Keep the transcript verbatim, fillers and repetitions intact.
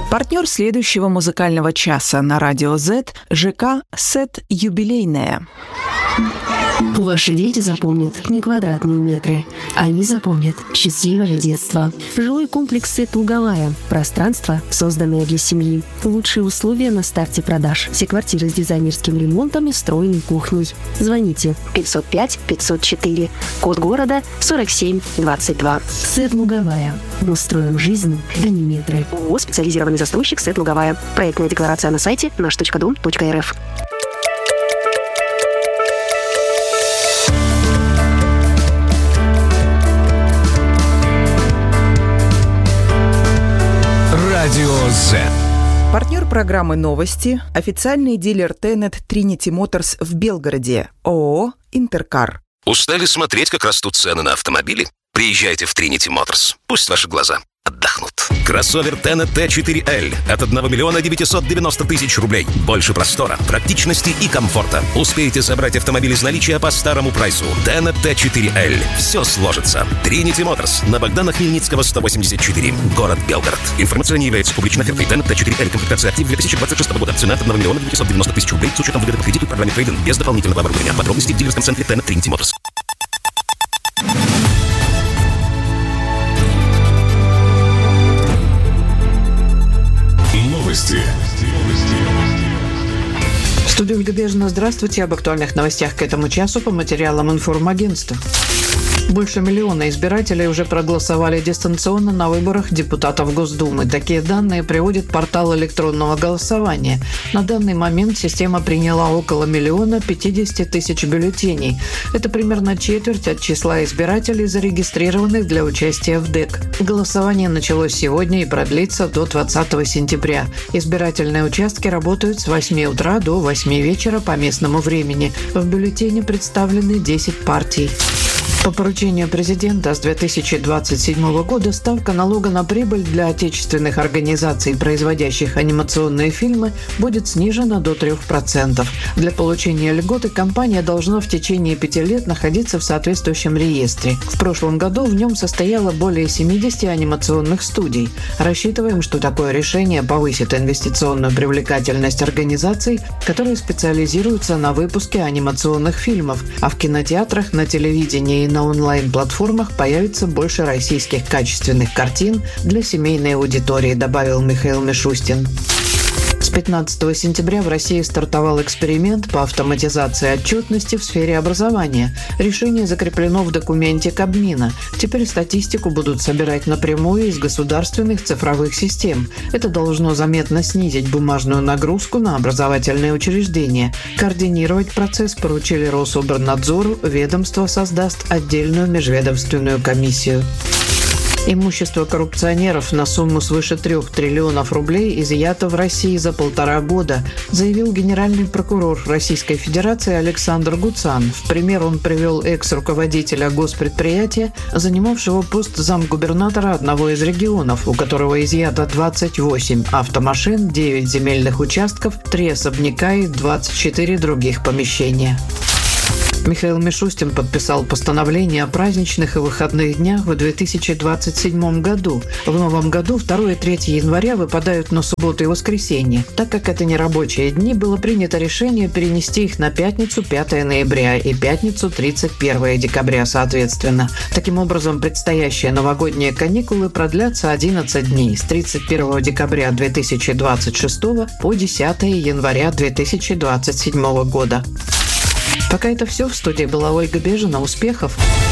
Партнер следующего музыкального часа на Радио Z – ЖК «Сет Юбилейная». Ваши дети запомнят не квадратные метры. Они запомнят счастливое детство. Жилой комплекс «Сет Луговая». Пространство, созданное для семьи. Лучшие условия на старте продаж. Все квартиры с дизайнерским ремонтом и встроенной кухней. Звоните пятьсот пять пятьсот четыре. Код города сорок семь двадцать два. «Сет Луговая». Мы строим жизнь, а не метры. ООО «Специализированный застройщик «Сет Луговая». Проектная декларация на сайте наш точка дом точка эр эф. Радио Z. Партнер программы «Новости» – официальный дилер Тенет Trinity Motors в Белгороде, ООО «Интеркар». Устали смотреть, как растут цены на автомобили? Приезжайте в Trinity Motors. Пусть ваши глаза отдохнут. Кроссовер Тенет Т четыре Л от одного миллиона девятьсот девяносто тысяч рублей. Больше простора, практичности и комфорта. Успейте собрать автомобиль из наличия по старому прайсу. Тенет Т четыре Л. Все сложится. Trinity Motors на Богдана Хмельницкого сто восемьдесят четыре. Город Белгород. Информация не является публичной офертой. Тенет Т четыре Л. Комплектация актив две тысячи двадцать шестого года. Цена от одного миллиона девятьсот девяносто тысяч рублей с учетом выгоды по кредиту в программе трейд-ин без дополнительного оборудования. Подробности в дилерском центре Тенет Trinity Motors. Новости. Студия Ольга Бежина. Здравствуйте. Об актуальных новостях к этому часу по материалам информагентства. Больше миллиона избирателей уже проголосовали дистанционно на выборах депутатов Госдумы. Такие данные приводит портал электронного голосования. На данный момент система приняла около миллиона пятидесяти тысяч бюллетеней. Это примерно четверть от числа избирателей, зарегистрированных для участия в ДЭК. Голосование началось сегодня и продлится до двадцатого сентября. Избирательные участки работают с восьми утра до восьми вечера по местному времени. В бюллетене представлены десять партий. По поручению президента с две тысячи двадцать седьмого года ставка налога на прибыль для отечественных организаций, производящих анимационные фильмы, будет снижена до трех процентов. Для получения льготы компания должна в течение пяти лет находиться в соответствующем реестре. В прошлом году в нем состояло более семидесяти анимационных студий. Рассчитываем, что такое решение повысит инвестиционную привлекательность организаций, которые специализируются на выпуске анимационных фильмов, а в кинотеатрах, на телевидении и на онлайн-платформах появится больше российских качественных картин для семейной аудитории, добавил Михаил Мишустин. С пятнадцатого сентября в России стартовал эксперимент по автоматизации отчетности в сфере образования. Решение закреплено в документе Кабмина. Теперь статистику будут собирать напрямую из государственных цифровых систем. Это должно заметно снизить бумажную нагрузку на образовательные учреждения. Координировать процесс поручили Рособорнадзору, ведомство создаст отдельную межведомственную комиссию. Имущество коррупционеров на сумму свыше трех триллионов рублей изъято в России за полтора года, заявил генеральный прокурор Российской Федерации Александр Гуцан. В пример он привел экс-руководителя госпредприятия, занимавшего пост замгубернатора одного из регионов, у которого изъято двадцать восемь автомашин, девять земельных участков, три особняка и двадцать четыре других помещения. Михаил Мишустин подписал постановление о праздничных и выходных днях в две тысячи двадцать седьмом году. В новом году второе и третье января выпадают на субботу и воскресенье. Так как это не рабочие дни, было принято решение перенести их на пятницу пятого ноября и пятницу тридцать первого декабря соответственно. Таким образом, предстоящие новогодние каникулы продлятся одиннадцать дней с тридцать первого декабря две тысячи двадцать шестого по десятого января две тысячи двадцать седьмого года. Пока это все. В студии была Ольга Бежина. Успехов!